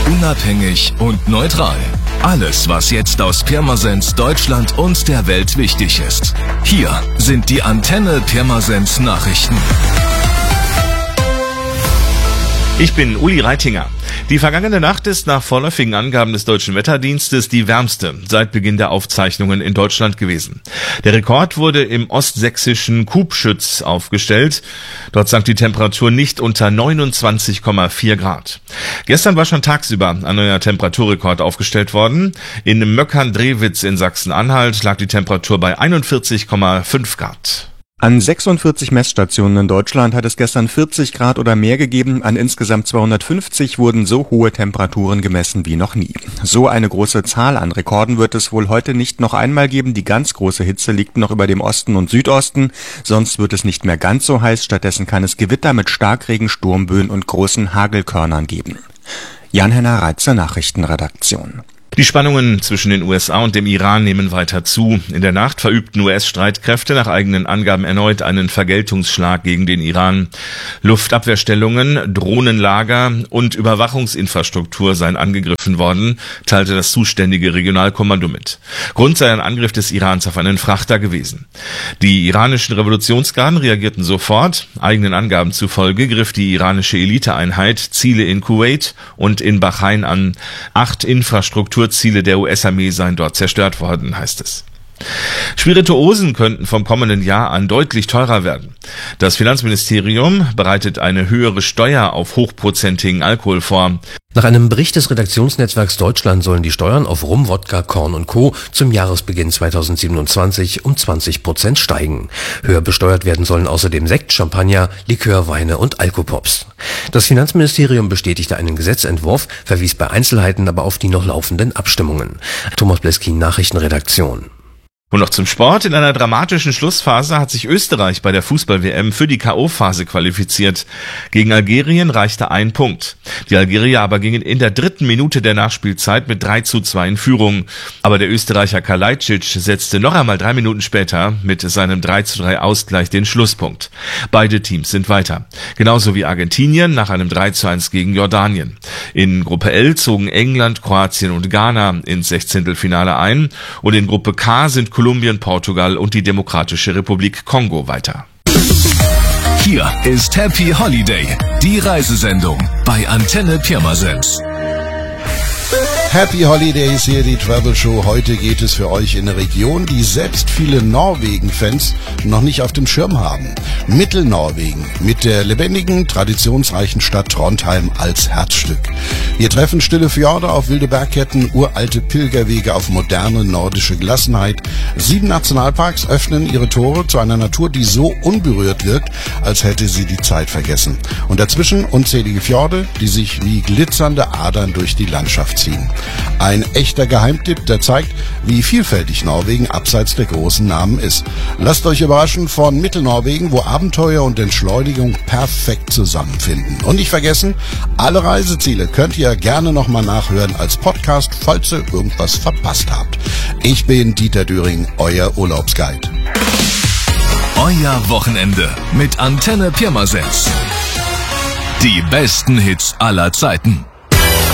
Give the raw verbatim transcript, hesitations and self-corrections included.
Unabhängig und neutral. Alles, was jetzt aus Pirmasens, Deutschland und der Welt wichtig ist. Hier sind die Antenne Pirmasens Nachrichten. Ich bin Uli Reitinger. Die vergangene Nacht ist nach vorläufigen Angaben des Deutschen Wetterdienstes die wärmste seit Beginn der Aufzeichnungen in Deutschland gewesen. Der Rekord wurde im ostsächsischen Kubschütz aufgestellt. Dort sank die Temperatur nicht unter neunundzwanzig Komma vier Grad. Gestern war schon tagsüber ein neuer Temperaturrekord aufgestellt worden. In Möckern-Drewitz in Sachsen-Anhalt lag die Temperatur bei einundvierzig Komma fünf Grad. An sechsundvierzig Messstationen in Deutschland hat es gestern vierzig Grad oder mehr gegeben. An insgesamt zweihundertfünfzig wurden so hohe Temperaturen gemessen wie noch nie. So eine große Zahl an Rekorden wird es wohl heute nicht noch einmal geben. Die ganz große Hitze liegt noch über dem Osten und Südosten. Sonst wird es nicht mehr ganz so heiß. Stattdessen kann es Gewitter mit Starkregen, Sturmböen und großen Hagelkörnern geben. Jan-Henner Reitzer, Nachrichtenredaktion. Die Spannungen zwischen den U S A und dem Iran nehmen weiter zu. In der Nacht verübten U S-Streitkräfte nach eigenen Angaben erneut einen Vergeltungsschlag gegen den Iran. Luftabwehrstellungen, Drohnenlager und Überwachungsinfrastruktur seien angegriffen worden, teilte das zuständige Regionalkommando mit. Grund sei ein Angriff des Irans auf einen Frachter gewesen. Die iranischen Revolutionsgarden reagierten sofort. Eigenen Angaben zufolge griff die iranische Eliteeinheit Ziele in Kuwait und in Bahrain an. Acht Infrastruktur Ziele der U S-Armee seien dort zerstört worden, heißt es. Spirituosen könnten vom kommenden Jahr an deutlich teurer werden. Das Finanzministerium bereitet eine höhere Steuer auf hochprozentigen Alkohol vor. Nach einem Bericht des Redaktionsnetzwerks Deutschland sollen die Steuern auf Rum, Wodka, Korn und Co. zum Jahresbeginn zweitausendsiebenundzwanzig um zwanzig Prozent steigen. Höher besteuert werden sollen außerdem Sekt, Champagner, Likör, Weine und Alkopops. Das Finanzministerium bestätigte einen Gesetzentwurf, verwies bei Einzelheiten aber auf die noch laufenden Abstimmungen. Thomas Bleskin, Nachrichtenredaktion. Und noch zum Sport. In einer dramatischen Schlussphase hat sich Österreich bei der Fußball-W M für die K O-Phase qualifiziert. Gegen Algerien reichte ein Punkt. Die Algerier aber gingen in der dritten Minute der Nachspielzeit mit drei zu zwei in Führung. Aber der Österreicher Kalajdzic setzte noch einmal drei Minuten später mit seinem drei zu drei Ausgleich den Schlusspunkt. Beide Teams sind weiter. Genauso wie Argentinien nach einem drei zu eins gegen Jordanien. In Gruppe L zogen England, Kroatien und Ghana ins Sechzehntelfinale ein. Und in Gruppe K sind Kolumbien, Portugal und die Demokratische Republik Kongo weiter. Hier ist Happy Holiday, die Reisesendung bei Antenne Pirmasens. Happy Holidays, hier die Travel Show. Heute geht es für euch in eine Region, die selbst viele Norwegen-Fans noch nicht auf dem Schirm haben. Mittelnorwegen mit der lebendigen, traditionsreichen Stadt Trondheim als Herzstück. Wir treffen stille Fjorde auf wilde Bergketten, uralte Pilgerwege auf moderne nordische Gelassenheit. Sieben Nationalparks öffnen ihre Tore zu einer Natur, die so unberührt wirkt, als hätte sie die Zeit vergessen. Und dazwischen unzählige Fjorde, die sich wie glitzernde Adern durch die Landschaft ziehen. Ein echter Geheimtipp, der zeigt, wie vielfältig Norwegen abseits der großen Namen ist. Lasst euch überraschen von Mittelnorwegen, wo Abenteuer und Entschleunigung perfekt zusammenfinden. Und nicht vergessen, alle Reiseziele könnt ihr gerne nochmal nachhören als Podcast, falls ihr irgendwas verpasst habt. Ich bin Dieter Döring, euer Urlaubsguide. Euer Wochenende mit Antenne Pirmasens. Die besten Hits aller Zeiten.